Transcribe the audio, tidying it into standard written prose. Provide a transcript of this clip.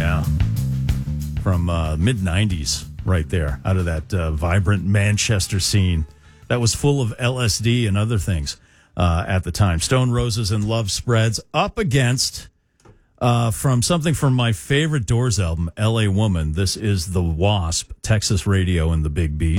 Yeah. From mid-'90s, right there, out of that vibrant Manchester scene that was full of LSD and other things at the time. Stone Roses and Love Spreads up against, from something from my favorite Doors album, L.A. Woman. This is The Wasp, Texas Radio and the Big Beast.